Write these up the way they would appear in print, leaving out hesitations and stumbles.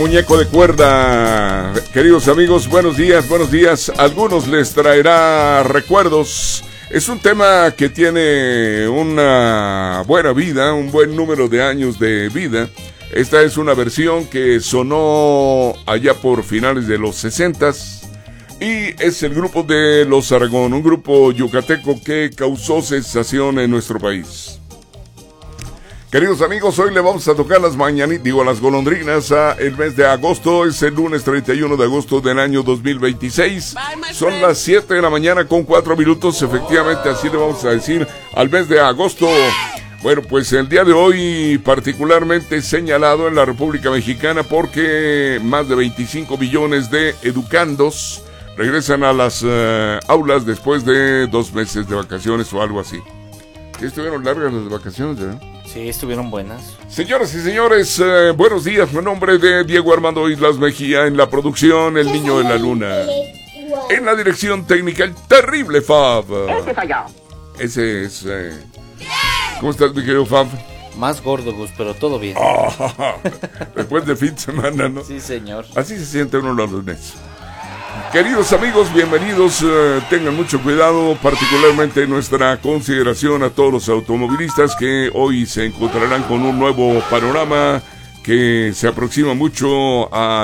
Muñeco de cuerda, queridos amigos, buenos días. Algunos les traerá recuerdos. Es un tema que tiene una buena vida, un buen número de años de vida. Esta es una versión que sonó allá por finales de los 60s y es el grupo de Los Aragón, un grupo yucateco que causó sensación en nuestro país. Queridos amigos, hoy le vamos a tocar las las golondrinas a el mes de agosto. Es el lunes 31 de agosto del año 2026. Son las 7 de la mañana con 4 minutos. Efectivamente, así le vamos a decir al mes de agosto. Bueno, pues el día de hoy particularmente señalado en la República Mexicana porque más de 25 millones de educandos regresan a las aulas después de 2 meses de vacaciones o algo así. ¿Sí estuvieron largas las vacaciones, verdad? Sí, estuvieron buenas. Señoras y señores, buenos días. Mi nombre de Diego Armando Islas Mejía. En la producción, el niño de la luna. En la dirección técnica, el terrible Fab. Ese soy yo. Ese es... ¿Cómo estás, mi querido Fab? Más gordo, Gus, pero todo bien. Después de fin de semana, ¿no? Sí, señor. Así se siente uno los lunes. Queridos amigos, bienvenidos, tengan mucho cuidado, particularmente nuestra consideración a todos los automovilistas que hoy se encontrarán con un nuevo panorama que se aproxima mucho a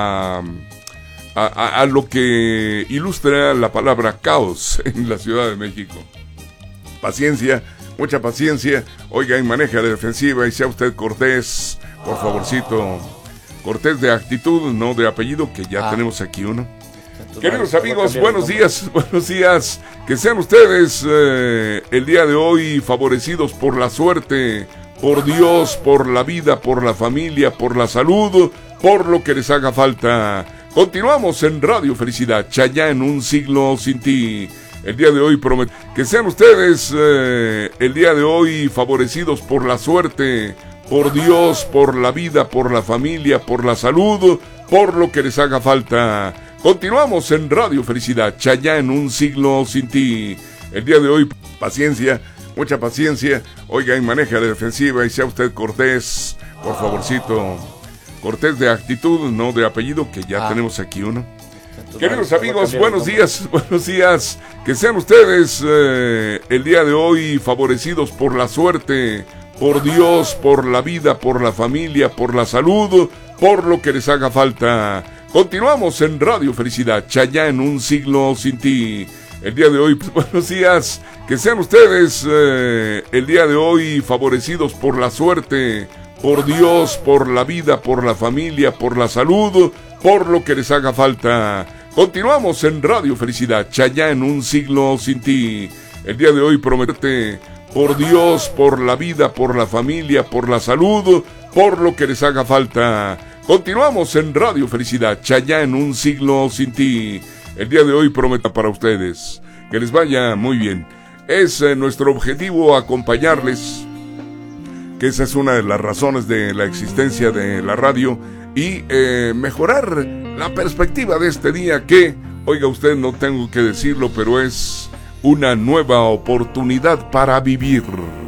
lo que ilustra la palabra caos en la Ciudad de México. Paciencia, mucha paciencia, oiga, y maneja de defensiva y sea usted cortés, por favorcito, cortés de actitud, no de apellido, que ya tenemos aquí uno. Queridos amigos, buenos días, que sean ustedes el día de hoy favorecidos por la suerte, por Dios, por la vida, por la familia, por la salud, por lo que les haga falta. Continuamos en Radio Felicidad, Chayán, un siglo sin ti. El día de hoy que sean ustedes el día de hoy favorecidos por la suerte, por Dios, por la vida, por la familia, por la salud, por lo que les haga falta. Continuamos en Radio Felicidad, Chayán, un siglo sin ti. El día de hoy, paciencia, mucha paciencia, oiga, y maneja de defensiva y sea usted cortés, por favorcito, cortés de actitud, no de apellido, que ya tenemos aquí uno. Queridos amigos, buenos días, que sean ustedes el día de hoy favorecidos por la suerte, por Dios, por la vida, por la familia, por la salud, por lo que les haga falta. Continuamos en Radio Felicidad, Chayán, un siglo sin ti. El día de hoy, buenos días, que sean ustedes el día de hoy favorecidos por la suerte, por Dios, por la vida, por la familia, por la salud, por lo que les haga falta. Continuamos en Radio Felicidad, Chayán, un siglo sin ti. El día de hoy prometerte por Dios, por la vida, por la familia, por la salud, por lo que les haga falta. Continuamos en Radio Felicidad, Chayán, un siglo sin ti. El día de hoy prometo para ustedes que les vaya muy bien. Es nuestro objetivo acompañarles, que esa es una de las razones de la existencia de la radio, y mejorar la perspectiva de este día que, oiga usted, no tengo que decirlo, pero es una nueva oportunidad para vivir.